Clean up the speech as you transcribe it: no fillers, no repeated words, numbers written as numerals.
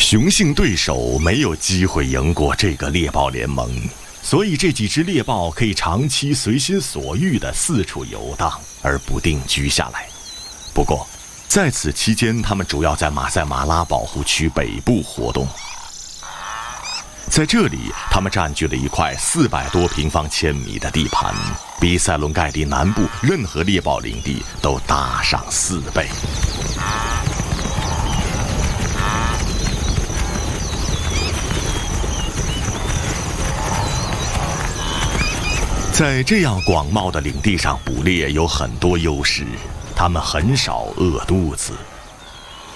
雄性对手没有机会赢过这个猎豹联盟，所以这几只猎豹可以长期随心所欲地四处游荡，而不定居下来。不过，在此期间，它们主要在马赛马拉保护区北部活动。在这里，它们占据了一块400多平方千米的地盘，比塞伦盖蒂南部任何猎豹领地都大上4倍。在这样广袤的领地上捕猎有很多优势，它们很少饿肚子。